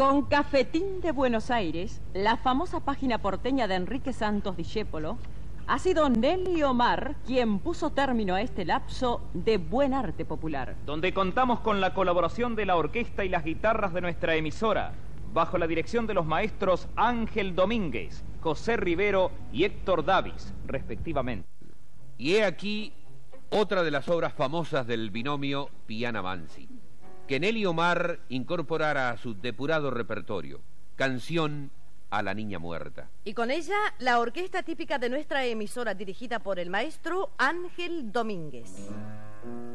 Con Cafetín de Buenos Aires, la famosa página porteña de Enrique Santos Discépolo, ha sido Nelly Omar quien puso término a este lapso de buen arte popular. Donde contamos con la colaboración de la orquesta y las guitarras de nuestra emisora, bajo la dirección de los maestros Ángel Domínguez, José Rivero y Héctor Davis, respectivamente. Y he aquí otra de las obras famosas del binomio Piana-Mansi, que Nelly Omar incorporara a su depurado repertorio, Canción a la Niña Muerta. Y con ella, la orquesta típica de nuestra emisora dirigida por el maestro Ángel Domínguez.